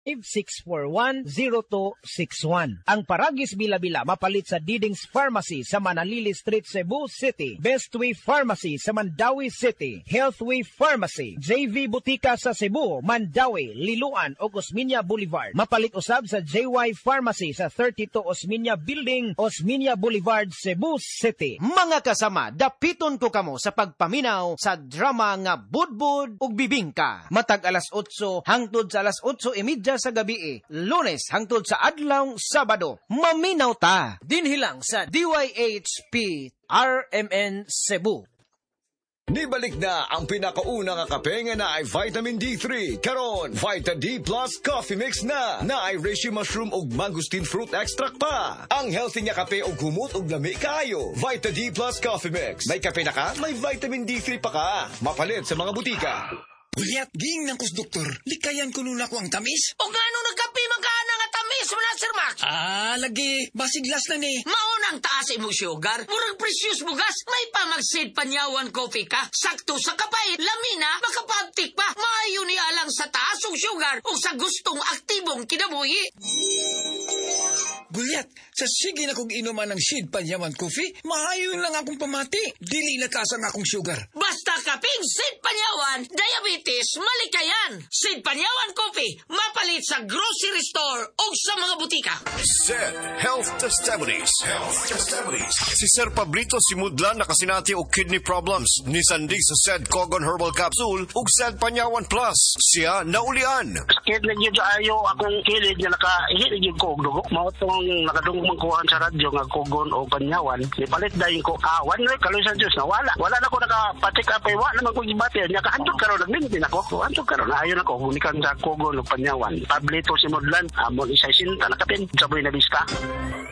641-0261. Ang Paragis Bila-Bila mapalit sa Diding's Pharmacy sa Manalili Street, Cebu City. Bestway Pharmacy sa Mandawi City. Healthway Pharmacy, JV Butika sa Cebu, Mandawi, Liloan o Osmeña Boulevard. Mapalit usab sa JY Pharmacy sa 32 Osmeña Building, Osmeña Boulevard, Cebu City. Mga kasama, dapiton ko kamo sa pagpaminaw sa drama nga Budbud ug Bibingka. Matag alas 8 hangtod sa alas 8:30 sa gabi, Lunes hangtod sa adlaw Sabado. Maminaw ta dinhilang sa DYHP RMN Cebu. Nibalik na ang pinakauna nga kape nga na ay vitamin D3. Karon, Vita D Plus Coffee Mix na ay reishi mushroom ug mangosteen fruit extract pa. Ang healthy nga kape ug humot ug lami kaayo. Vita D Plus Coffee Mix. May kape na ka, may vitamin D3 pa ka. Mapalit sa mga butika. Uliat, ging ng kus doktor. Likayan ko nuna ko ang tamis. O gano nagkapi magkana nga tamis mo na, Sir Max? Lagi. Basiglas na ni. Maunang taas mo sugar. Murag precious bugas. May pamagsid panyawan coffee ka. Sakto sa kapay. Lamina, makapagtik pa. Maayo ni alang sa taas o sugar o sa gustong aktibong kinabuhi. Gulyat, sa sige na kong inuman ng Sid Panyaman Coffee, maayon lang akong pamati. Dili natasan akong sugar. Basta kaping Sid Panyawan, diabetes, malikayan. Sid Panyawan Coffee, mapalit sa grocery store o sa mga butika. SED Health Testimonies. Si Sir Pablito Simudlan nakasinati og kidney problems. Ni Sandy sa SED Cogon Herbal Capsule ug SED Panyawan Plus. Siya naulian. Sakit na yun sa ayo akong kilid na nakahilig ko og dugo. Mao tong nakadungog magkuhaan sa radyo nga Cogon o Panyawan. Ipalit dayon ko kawan na kaloy sa Dios na wala na ko nakapatik apay wa naman ko gibati nya kahandog karon nagminti nako. Handog karon ayon ako gunikan sa Cogon o Panyawan. Pablito Simudlan amon isa sinta nakapin sa Buena Vista.